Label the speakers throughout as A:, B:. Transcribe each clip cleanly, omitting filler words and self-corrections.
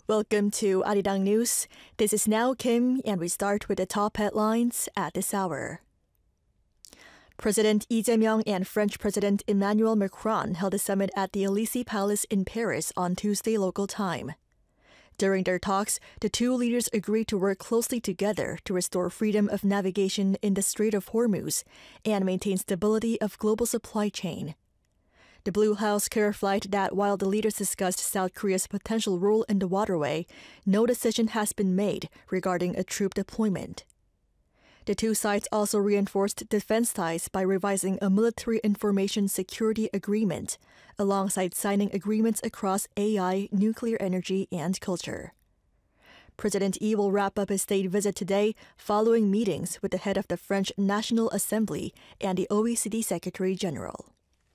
A: Welcome to Arirang News. This is Now Kim, and we start with the top headlines at this hour. President Lee Jae-myung and French President Emmanuel Macron held a summit at the Élysée Palace in Paris on Tuesday local time. During their talks, the two leaders agreed to work closely together to restore freedom of navigation in the Strait of Hormuz and maintain stability of global supply chain. The Blue House clarified that while the leaders discussed South Korea's potential role in the waterway, no decision has been made regarding a troop deployment. The two sides also reinforced defense ties by revising a military information security agreement, alongside signing agreements across AI, nuclear energy, and culture. President Lee will wrap up his state visit today following meetings with the head of the French National Assembly and the OECD Secretary General.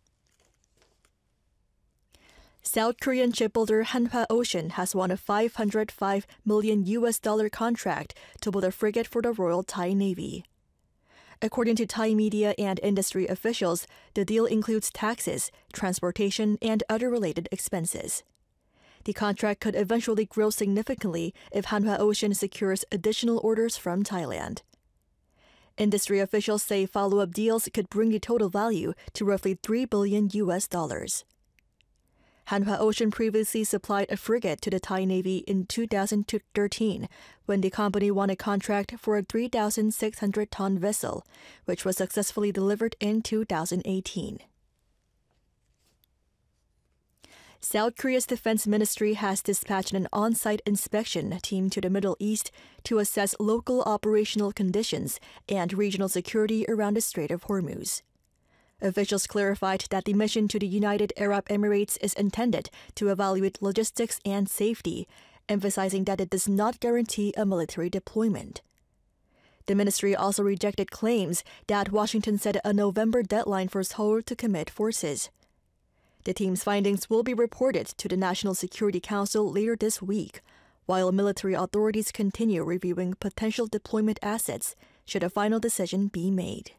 A: South Korean shipbuilder Hanwha Ocean has won a $505 million contract to build a frigate for the Royal Thai Navy. According to Thai media and industry officials, the deal includes taxes, transportation, and other related expenses. The contract could eventually grow significantly if Hanwha Ocean secures additional orders from Thailand. Industry officials say follow-up deals could bring the total value to roughly $3 billion. Hanwha Ocean previously supplied a frigate to the Thai Navy in 2013 when the company won a contract for a 3,600-ton vessel, which was successfully delivered in 2018. South Korea's defense ministry has dispatched an on-site inspection team to the Middle East to assess local operational conditions and regional security around the Strait of Hormuz. Officials clarified that the mission to the United Arab Emirates is intended to evaluate logistics and safety, emphasizing that it does not guarantee a military deployment. The ministry also rejected claims that Washington set a November deadline for Seoul to commit forces. The team's findings will be reported to the National Security Council later this week, while military authorities continue reviewing potential deployment assets should a final decision be made.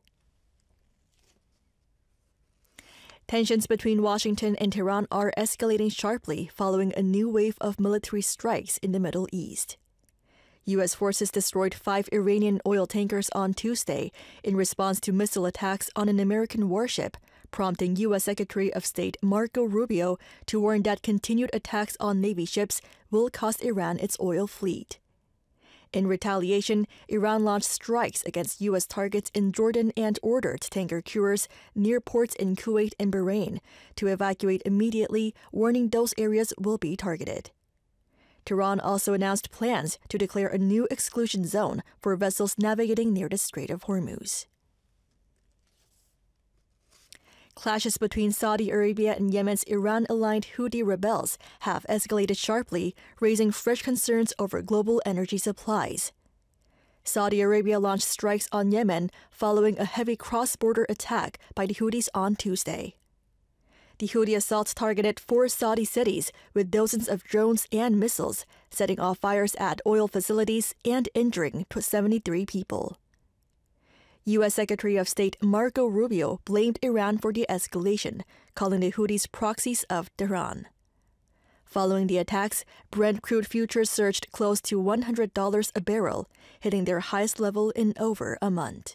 A: Tensions between Washington and Tehran are escalating sharply following a new wave of military strikes in the Middle East. U.S. forces destroyed 5 Iranian oil tankers on Tuesday in response to missile attacks on an American warship, prompting U.S. Secretary of State Marco Rubio to warn that continued attacks on Navy ships will cost Iran its oil fleet. In retaliation, Iran launched strikes against U.S. targets in Jordan and ordered tanker carriers near ports in Kuwait and Bahrain to evacuate immediately, warning those areas will be targeted. Tehran also announced plans to declare a new exclusion zone for vessels navigating near the Strait of Hormuz. Clashes between Saudi Arabia and Yemen's Iran-aligned Houthi rebels have escalated sharply, raising fresh concerns over global energy supplies. Saudi Arabia launched strikes on Yemen following a heavy cross-border attack by the Houthis on Tuesday. The Houthi assaults targeted 4 Saudi cities with dozens of drones and missiles, setting off fires at oil facilities and injuring 73 people. U.S. Secretary of State Marco Rubio blamed Iran for the escalation, calling the Houthis proxies of Tehran. Following the attacks, Brent crude futures surged close to $100 a barrel, hitting their highest level in over a month.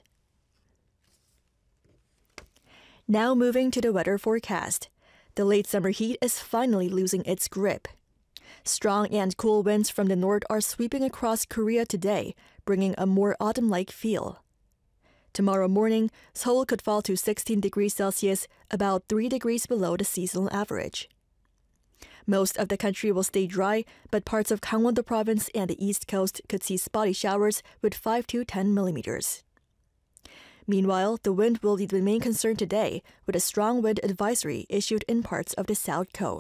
A: Now moving to the weather forecast. The late summer heat is finally losing its grip. Strong and cool winds from the north are sweeping across Korea today, bringing a more autumn-like feel. Tomorrow morning, Seoul could fall to 16 degrees Celsius, about 3 degrees below the seasonal average. Most of the country will stay dry, but parts of Gangwon-do province and the east coast could see spotty showers with 5 to 10 millimeters. Meanwhile, the wind will be the main concern today, with a strong wind advisory issued in parts of the south coast.